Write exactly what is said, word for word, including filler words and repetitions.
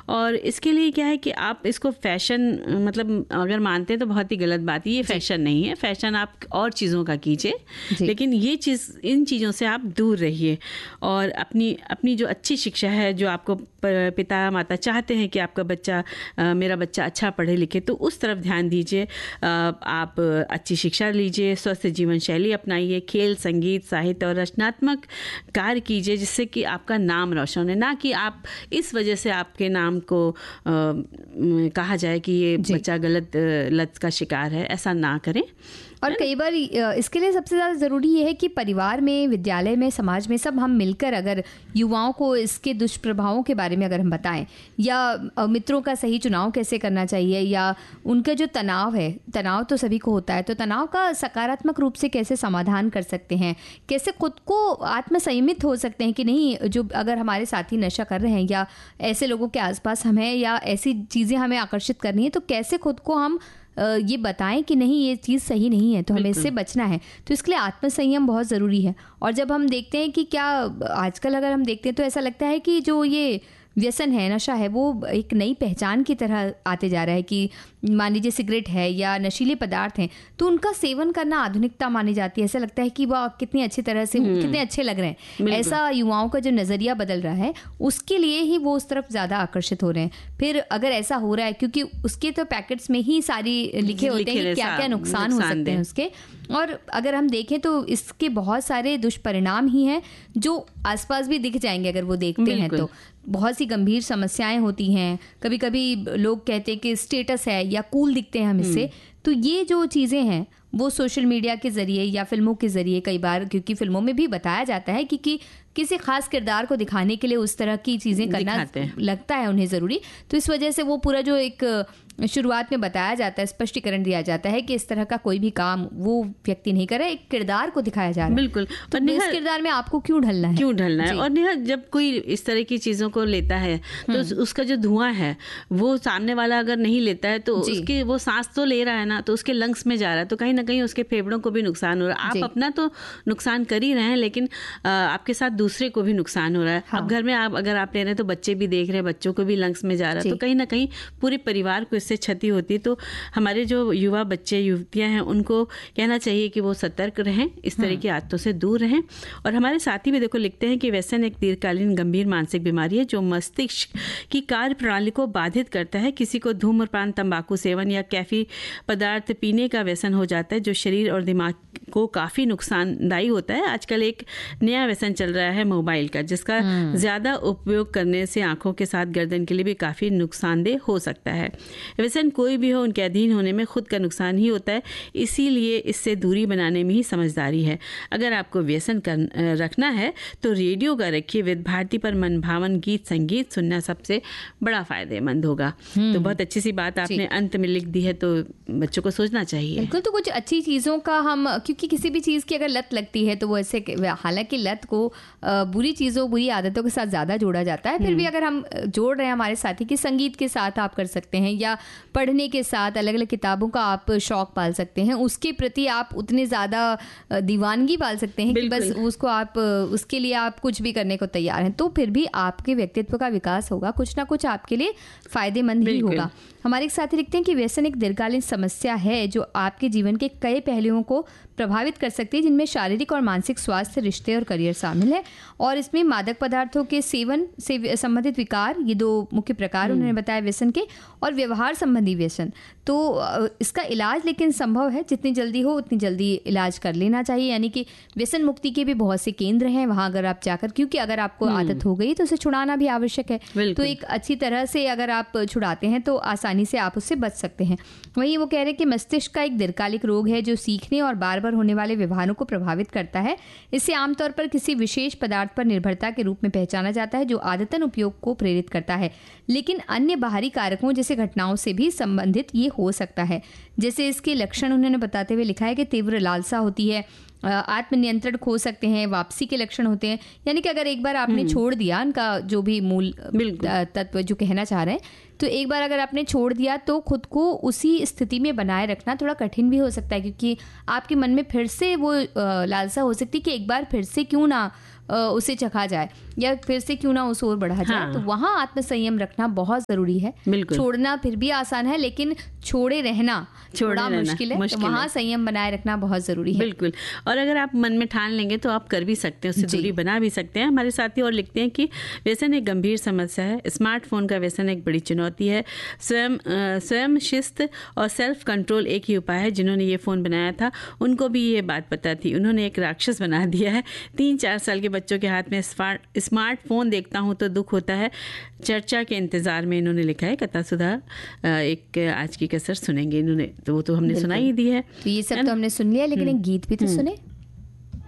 और इसके लिए क्या है कि आप इसको फैशन मतलब अगर मानते हैं तो बहुत ही गलत बात है, ये फैशन नहीं है। फैशन आप और चीज़ों का कीजिए, लेकिन ये चीज़ इन चीज़ों से आप दूर रहिए और अपनी अपनी जो अच्छी शिक्षा है, जो आपको पिता माता चाहते हैं कि आपका बच्चा मेरा बच्चा अच्छा पढ़े लिखे, तो उस तरफ ध्यान दीजिए। आप अच्छी शिक्षा लीजिए, स्वस्थ जीवन शैली अपनाइए, खेल संगीत साहित्य और रचनात्मक कार्य कीजिए जिससे कि आपका नाम रोशन है, ना कि आप इस वजह से आपके नाम को आ, कहा जाए कि ये बच्चा गलत लत का शिकार है। ऐसा ना करें। और कई बार इसके लिए सबसे ज़्यादा ज़रूरी ये है कि परिवार में, विद्यालय में, समाज में सब हम मिलकर अगर युवाओं को इसके दुष्प्रभावों के बारे में अगर हम बताएं, या मित्रों का सही चुनाव कैसे करना चाहिए, या उनका जो तनाव है, तनाव तो सभी को होता है, तो तनाव का सकारात्मक रूप से कैसे समाधान कर सकते हैं, कैसे खुद को आत्मसंयमित हो सकते हैं कि नहीं, जो अगर हमारे साथी नशा कर रहे हैं या ऐसे लोगों के आसपास हम हैं या ऐसी चीज़ें हमें आकर्षित करनी है, तो कैसे खुद को हम ये बताएं कि नहीं ये चीज़ सही नहीं है, तो हमें इससे बचना है। तो इसके लिए आत्मसंयम बहुत ज़रूरी है। और जब हम देखते हैं कि क्या आजकल अगर हम देखते हैं तो ऐसा लगता है कि जो ये व्यसन है, नशा है, वो एक नई पहचान की तरह आते जा रहा है कि मान लीजिए सिगरेट है या नशीले पदार्थ हैं, तो उनका सेवन करना आधुनिकता मानी जाती है। ऐसा लगता है कि वह कितनी अच्छी तरह से, कितने अच्छे लग रहे हैं। ऐसा युवाओं का जो नज़रिया बदल रहा है, उसके लिए ही वो उस तरफ ज़्यादा आकर्षित हो रहे हैं। फिर अगर ऐसा हो रहा है, क्योंकि उसके तो पैकेट्स में ही सारी लिखे होते हैं कि क्या क्या नुकसान हो सकते हैं उसके, और अगर हम देखें तो इसके बहुत सारे दुष्परिणाम ही हैं जो आसपास भी दिख जाएंगे अगर वो देखते हैं तो। बहुत सी गंभीर समस्याएं होती हैं। कभी कभी लोग कहते हैं कि स्टेटस है या कूल दिखते हैं हम इससे। तो ये जो चीज़ें हैं वो सोशल मीडिया के ज़रिए या फिल्मों के ज़रिए, कई बार क्योंकि फिल्मों में भी बताया जाता है कि, कि किसी खास किरदार को दिखाने के लिए उस तरह की चीज़ें करना लगता है उन्हें ज़रूरी, तो इस वजह से वो पूरा जो एक शुरुआत में बताया जाता है, स्पष्टीकरण दिया जाता है कि इस तरह का कोई भी काम वो व्यक्ति नहीं करे, एक किरदार को दिखाया जा रहा है। बिल्कुल। तो इस किरदार में आपको क्यों ढलना है, क्यों ढलना है। और नेहा, जब कोई इस तरह की चीज़ों को लेता है तो उसका जो धुआं है वो सामने वाला अगर नहीं लेता है तो उसके वो सांस तो ले रहा है ना, तो उसके लंग्स में जा रहा है, तो कहीं ना कहीं उसके फेफड़ों को भी नुकसान हो रहा है। आप अपना तो नुकसान कर ही रहे हैं, लेकिन आपके साथ दूसरे को भी नुकसान हो रहा है। हाँ। अब घर में आप अगर आप ले रहे हैं तो बच्चे भी देख रहे हैं, बच्चों को भी लंग्स में जा रहा है, तो कहीं ना कहीं पूरे परिवार को इससे क्षति होती है। तो हमारे जो युवा बच्चे युवतियां हैं उनको कहना चाहिए कि वो सतर्क रहें, इस तरह की आदतों से दूर रहें। और हमारे साथी भी देखो लिखते हैं कि व्यसन एक दीर्घकालीन गंभीर मानसिक बीमारी है जो मस्तिष्क की कार्य प्रणाली को बाधित करता है। किसी को धूम्रपान, तंबाकू सेवन या कैफी पदार्थ पीने का व्यसन हो जाता है जो शरीर और दिमाग को काफ़ी नुकसानदायी होता है। आजकल एक नया व्यसन चल रहा है मोबाइल का, जिसका ज़्यादा उपयोग करने से आंखों के साथ गर्दन के लिए भी काफ़ी नुकसानदेह हो सकता है। व्यसन कोई भी हो, उनके अधीन होने में खुद का नुकसान ही होता है, इसीलिए इससे दूरी बनाने में ही समझदारी है। अगर आपको व्यसन कर रखना है तो रेडियो का रखिए। विद भारती पर मनभावन गीत संगीत सुनना सबसे बड़ा फायदेमंद होगा। तो बहुत अच्छी सी बात आपने अंत में लिख दी है, तो बच्चों को सोचना चाहिए। बिल्कुल। तो कुछ अच्छी चीज़ों का हम, क्योंकि किसी भी चीज़ की अगर लत लगती है तो वो ऐसे, हालांकि लत को बुरी चीज़ों बुरी आदतों के साथ ज़्यादा जोड़ा जाता है, फिर भी अगर हम जोड़ रहे हैं हमारे साथी की, संगीत के साथ आप कर सकते हैं या पढ़ने के साथ अलग अलग किताबों का आप शौक पाल सकते हैं, उसके प्रति आप उतने ज़्यादा दीवानगी पाल सकते हैं कि बस उसको आप, उसके लिए आप कुछ भी करने को तैयार हैं, तो फिर भी आपके व्यक्तित्व का विकास होगा, कुछ ना कुछ आपके लिए फायदेमंद ही होगा। हमारे एक साथी लिखते हैं कि व्यसन एक दीर्घकालीन समस्या है जो आपके जीवन के कई पहलुओं को प्रभावित कर सकती है, जिनमें शारीरिक और मानसिक स्वास्थ्य, रिश्ते और करियर शामिल है। और इसमें मादक पदार्थों के सेवन से संबंधित विकार, ये दो मुख्य प्रकार उन्होंने बताया व्यसन के, और व्यवहार संबंधी व्यसन। तो इसका इलाज लेकिन संभव है, जितनी जल्दी हो उतनी जल्दी इलाज कर लेना चाहिए। यानी कि व्यसन मुक्ति के भी बहुत से केंद्र हैं, वहाँ अगर आप जाकर, क्योंकि अगर आपको आदत हो गई तो उसे छुड़ाना भी आवश्यक है। तो एक अच्छी तरह से अगर आप छुड़ाते हैं तो आसानी से आप उससे बच सकते हैं। वहीं वो कह रहे हैं कि मस्तिष्क का एक दीर्घकालिक रोग है जो सीखने और बार बार होने वाले व्यवहारों को प्रभावित करता है। इसे आमतौर पर किसी विशेष पदार्थ पर निर्भरता के रूप में पहचाना जाता है जो आदतन उपयोग को प्रेरित करता है, लेकिन अन्य बाहरी कारकों जैसे घटनाओं से भी संबंधित ये हो सकता है। जैसे इसके लक्षण उन्होंने बताते हुए लिखा है कि तीव्र लालसा होती है, आत्मनियंत्रण खो सकते हैं, वापसी के लक्षण होते हैं। यानी कि अगर एक बार आपने छोड़ दिया, उनका जो भी मूल तत्व जो कहना चाह रहे हैं, तो एक बार अगर आपने छोड़ दिया तो खुद को उसी स्थिति में बनाए रखना थोड़ा कठिन भी हो सकता है, क्योंकि आपके मन में फिर से वो लालसा हो सकती है कि एक बार फिर से क्यों ना उसे चखा जाए या फिर से क्यों ना उसे और बढ़ा जाए। हाँ। तो वहाँ आत्मसंयम रखना बहुत जरूरी है। छोड़ना फिर भी आसान है, लेकिन छोड़े रहना थोड़ा मुश्किल है, मुश्किल तो वहाँ संयम बनाए रखना बहुत जरूरी है। बिल्कुल। और अगर आप मन में ठान लेंगे तो आप कर भी सकते हैं, उससे दूरी बना भी सकते हैं। हमारे साथी और लिखते हैं कि व्यसन एक गंभीर समस्या है, स्मार्टफोन का व्यसन एक बड़ी चुनौती है, स्वयं स्वयं शिस्त और सेल्फ कंट्रोल एक ही उपाय है। जिन्होंने ये फ़ोन बनाया था उनको भी ये बात पता थी, उन्होंने एक राक्षस बना दिया है। तीन चार साल के बच्चों के हाथ में स्मार्ट स्मार्टफोन देखता हूँ तो दुख होता है। चर्चा के इंतज़ार में इन्होंने लिखा है। कथा सुधा एक आज की कसर सुनेंगे इन्होंने, तो वो तो हमने सुनाई दी है। तो ये सब तो हमने सुन लिया, लेकिन एक गीत भी तो सुने।